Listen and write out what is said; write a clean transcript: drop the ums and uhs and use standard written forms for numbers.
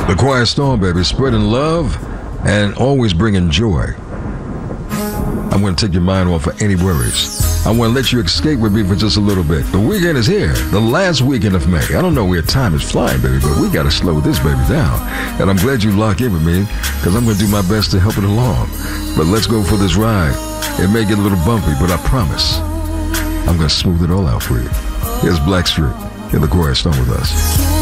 The Quiet Storm, baby, spreading love and always bringing joy. I'm going to take your mind off of any worries. I want to let you escape with me for just a little bit. The weekend is here, the last weekend of May. I don't know where time is flying, baby, but we got to slow this baby down. And I'm glad you lock in with me because I'm going to do my best to help it along. But let's go for this ride. It may get a little bumpy, but I promise I'm going to smooth it all out for you. Here's Blackstreet in The Quiet Storm with us.